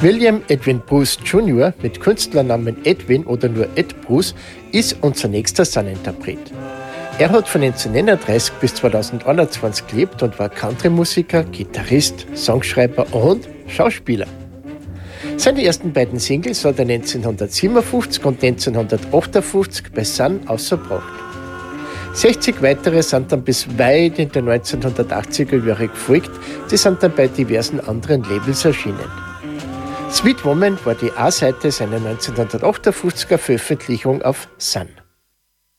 William Edwin Bruce Jr. mit Künstlernamen Edwin oder nur Ed Bruce ist unser nächster Sun-Interpret. Er hat von 1939 bis 2021 gelebt und war Country-Musiker, Gitarrist, Songschreiber und Schauspieler. Seine ersten beiden Singles hat er 1957 und 1958 bei Sun ausgebracht. 60 weitere sind dann bis weit in den 1980er Jahre gefolgt, die sind dann bei diversen anderen Labels erschienen. Sweet Woman war die A-Seite seiner 1958er Veröffentlichung auf Sun.